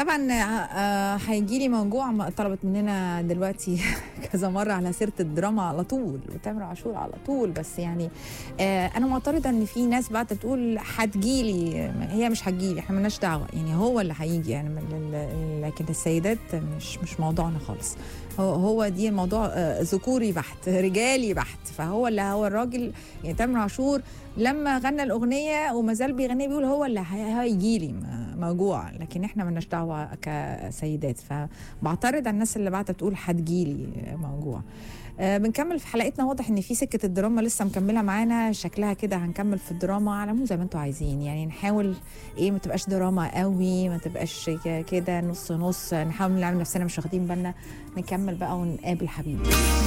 طبعا هيجي لي موجوع طلبت مننا دلوقتي كذا مره على سيره الدراما على طول وتامر عاشور على طول، بس يعني انا معترضه ان في ناس بقى تقول هتجيلي، هي مش هتجيلي، احنا مالناش دعوه، يعني هو اللي هيجي يعني لكن السيدات مش موضوعنا خالص. هو دي الموضوع ذكوري بحت، رجالي بحت، فهو اللي هو الراجل. يعني تامر عاشور لما غنى الاغنيه وما زال بيغني بيقول هو اللي هيجي لي موجوع، لكن احنا مالناش دعوه كسيدات. فبعترض على الناس اللي بعتت تقول هتجيلي موجوع. بنكمل في حلقتنا. واضح ان في سكه الدراما لسه مكمله معانا، شكلها كده هنكمل في الدراما على مو زي ما انتوا عايزين، يعني نحاول ايه ما تبقاش دراما قوي، ما تبقاش كده نص نص، نحاول نعمل نفسنا مش واخدين بالنا. نكمل بقى ونقابل حبيبي.